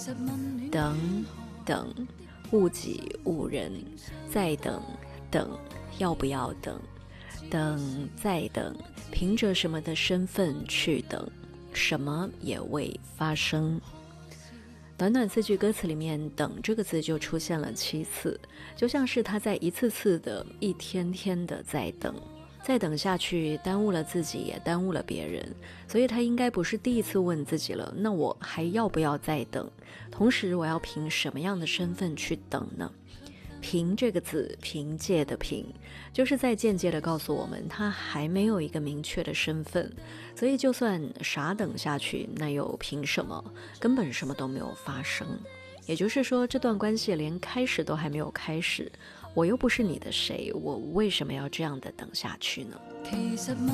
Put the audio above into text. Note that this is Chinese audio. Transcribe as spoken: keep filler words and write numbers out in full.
等等，误己误人，再等等，要不要等？等再等，凭着什么的身份去等？什么也未发生。短短四句歌词里面，等这个字就出现了七次，就像是他在一次次的一天天的在等，再等下去耽误了自己也耽误了别人，所以他应该不是第一次问自己了，那我还要不要再等？同时我要凭什么样的身份去等呢？凭这个字，凭借的凭，就是在间接的告诉我们他还没有一个明确的身份，所以就算傻等下去，那又凭什么？根本什么都没有发生。也就是说，这段关系连开始都还没有开始，我又不是你的谁，我为什么要这样的等下去呢？